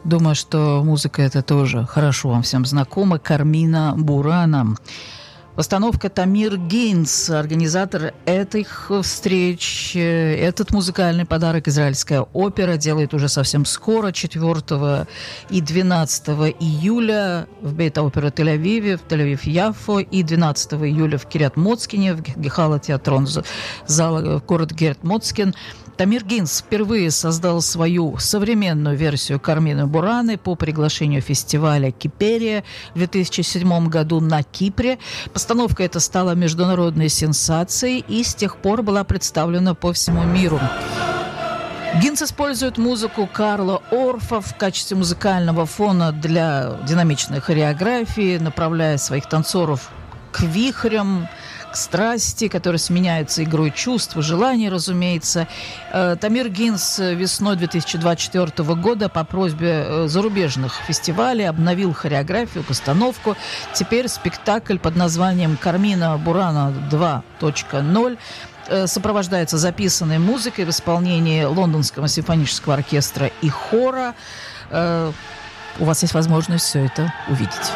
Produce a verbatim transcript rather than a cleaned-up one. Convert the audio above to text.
Думаю, что музыка это тоже хорошо вам всем знакома. Кармина Бурана. Постановка Тамир Гейнс, организатор этих встреч. Этот музыкальный подарок израильская опера делает уже совсем скоро, четвёртого и двенадцатого июля в Бейт-опера Тель-Авиве, в Тель-Авив-Яффо, и двенадцатого июля в Кирят-Моцкине, в Гехала-театрон, зал, город Кирят-Моцкин. Тамир Гейнс впервые создал свою современную версию Кармины Бураны по приглашению фестиваля Киперия в две тысячи седьмом году на Кипре. Постановка эта стала международной сенсацией и с тех пор была представлена по всему миру. Гейнс использует музыку Карла Орфа в качестве музыкального фона для динамичной хореографии, направляя своих танцоров к вихрям, к страсти, которые сменяются игрой чувств, желаний, разумеется. Тамир Гейнс весной две тысячи двадцать четвёртого года по просьбе зарубежных фестивалей обновил хореографию, постановку. Теперь спектакль под названием «Кармина Бурана два точка ноль» сопровождается записанной музыкой в исполнении Лондонского симфонического оркестра и хора. У вас есть возможность все это увидеть.